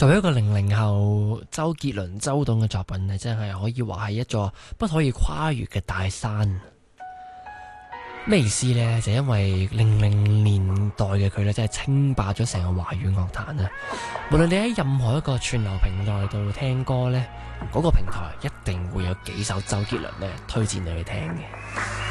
作為一個00後，周杰倫周董嘅作品咧，真係可以話係一座不可以跨越嘅大山。咩意思呢？就因為00年代嘅佢咧，真係稱霸咗成個華語樂壇啊！無論你喺任何一個串流平台度聽歌呢，嗰個平台一定會有幾首周杰倫咧推薦你去聽嘅。